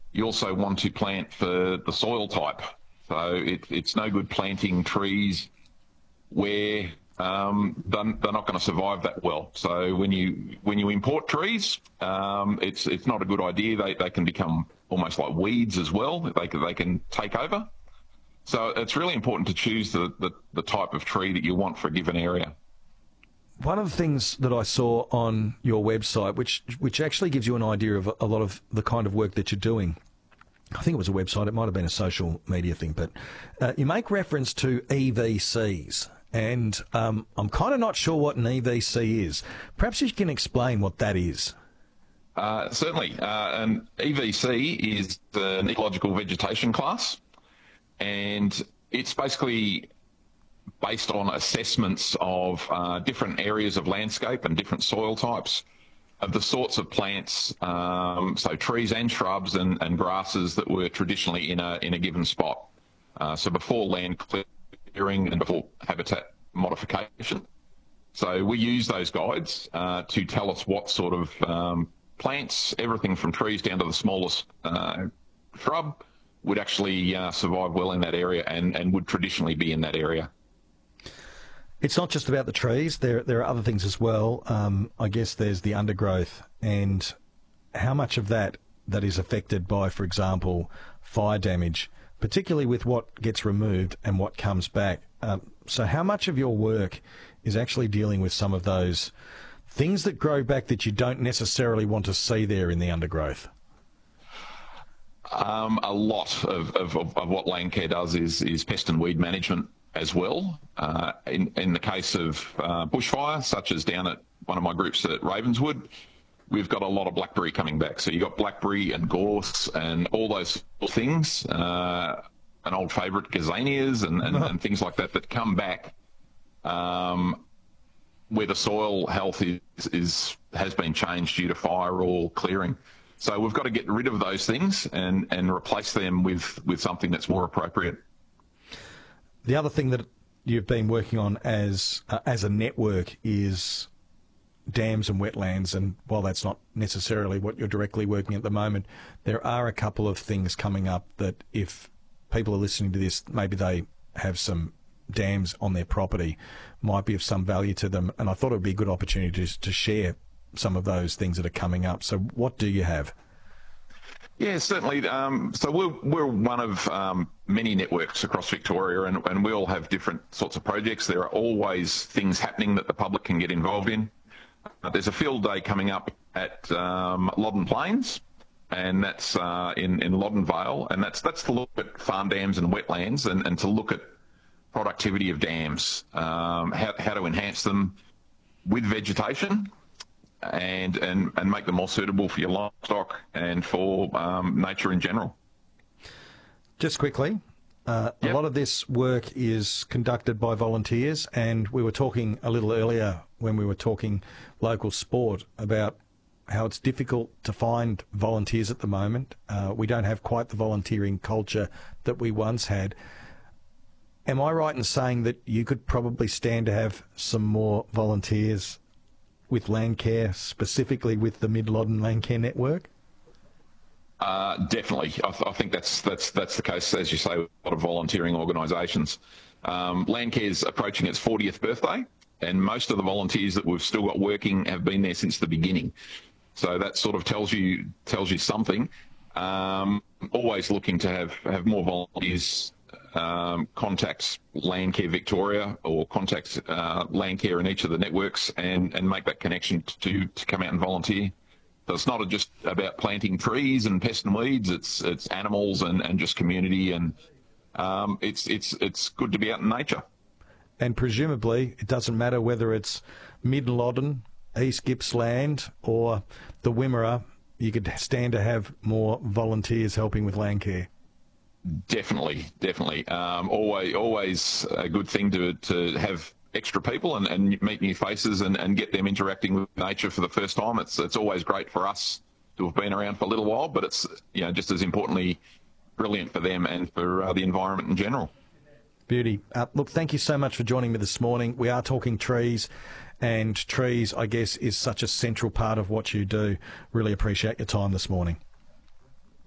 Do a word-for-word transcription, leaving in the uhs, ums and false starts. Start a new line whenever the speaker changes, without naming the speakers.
you also want to plant for the soil type. So it, it's no good planting trees where um, they're, they're not going to survive that well. So when you when you import trees, um, it's it's not a good idea. They they can become almost like weeds as well. They can, they can take over. So it's really important to choose the, the, the type of tree that you want for a given area.
One of the things that I saw on your website, which which actually gives you an idea of a lot of the kind of work that you're doing, I think it was a website, it might have been a social media thing, but uh, you make reference to E V Cs, and um, I'm kind of not sure what an E V C is. Perhaps you can explain what that is.
Uh, certainly. Uh, an E V C is an ecological vegetation class, and it's basically based on assessments of uh, different areas of landscape and different soil types of the sorts of plants, um, so trees and shrubs and, and grasses that were traditionally in a in a given spot. Uh, so before land clearing and before habitat modification. So we use those guides uh, to tell us what sort of um, plants, everything from trees down to the smallest uh, shrub, would actually uh, survive well in that area and, and would traditionally be in that area.
It's not just about the trees. There there are other things as well. Um, I guess there's the undergrowth and how much of that that is affected by, for example, fire damage, particularly with what gets removed and what comes back. Um, so how much of your work is actually dealing with some of those things that grow back that you don't necessarily want to see there in the undergrowth?
Um, a lot of, of, of what Landcare does is, is pest and weed management as well. Uh, in, in the case of uh, bushfire, such as down at one of my groups at Ravenswood, we've got a lot of blackberry coming back. So you've got blackberry and gorse and all those things, uh, an old favourite, gazanias and, and, and things like that that come back um, where the soil health is, is has been changed due to fire or clearing. So we've got to get rid of those things and, and replace them with, with something that's more appropriate.
The other thing that you've been working on as uh, as a network is dams and wetlands, and while that's not necessarily what you're directly working at the moment, there are a couple of things coming up that if people are listening to this, maybe they have some dams on their property, might be of some value to them, and I thought it would be a good opportunity to, to share some of those things that are coming up. So what do you have?
Yeah, certainly. Um, so we're, we're one of um, many networks across Victoria, and, and we all have different sorts of projects. There are always things happening that the public can get involved in. Uh, there's a field day coming up at um, Loddon Plains, and that's uh, in, in Loddon Vale, and that's that's to look at farm dams and wetlands and, and to look at productivity of dams, um, how, how to enhance them with vegetation, and, and, and make them more suitable for your livestock and for um, nature in general.
Just quickly, uh, yep. A lot of this work is conducted by volunteers, and we were talking a little earlier when we were talking local sport about how it's difficult to find volunteers at the moment. Uh, we don't have quite the volunteering culture that we once had. Am I right in saying that you could probably stand to have some more volunteers with Landcare, specifically with the Mid-Loddon Landcare network?
Uh, definitely. I, th- I think that's that's that's the case, as you say, with a lot of volunteering organisations. Um, Landcare's approaching its fortieth birthday, and most of the volunteers that we've still got working have been there since the beginning. So that sort of tells you tells you something. Um, always looking to have, have more volunteers. Um, contact Landcare Victoria or contact uh, Landcare in each of the networks and, and make that connection to, to come out and volunteer. So it's not just about planting trees and pests and weeds, it's it's animals and, and just community, and um, it's it's it's good to be out in nature.
And presumably it doesn't matter whether it's Mid-Loddon, East Gippsland or the Wimmera, you could stand to have more volunteers helping with Landcare.
Definitely, definitely. Um, always, always a good thing to to have extra people and, and meet new faces and, and get them interacting with nature for the first time. It's it's always great for us to have been around for a little while, but it's, you know, just as importantly brilliant for them and for uh, the environment in general.
Beauty. Uh, look, thank you so much for joining me this morning. We are talking trees, and trees, I guess, is such a central part of what you do. Really appreciate your time this morning.